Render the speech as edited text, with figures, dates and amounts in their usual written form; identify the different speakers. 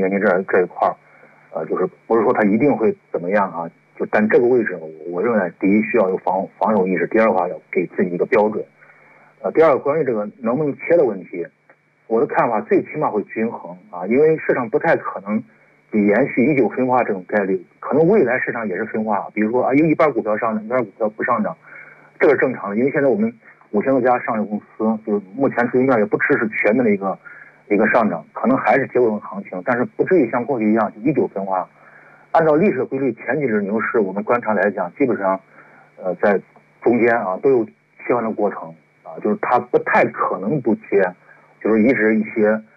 Speaker 1: 年金这一块就是不是说它一定会怎么样啊？但这个位置，我认为第一需要有防守意识，第二的话要给自己一个标准。第二个关于这个能不能切的问题，我的看法最起码会均衡啊，因为市场不太可能延续19分化这种概率，可能未来市场也是分化，比如说有一半股票上涨，一半股票不上涨，这个正常的，因为现在我们5000多家上市公司，就是目前出面也不支持全面的一个上涨，可能还是结构性行情，但是不至于像过去一样就19分化。按照历史规律，前几轮牛市我们观察来讲，基本上在中间都有切换的过程啊，就是它不太可能不切，就是一直一些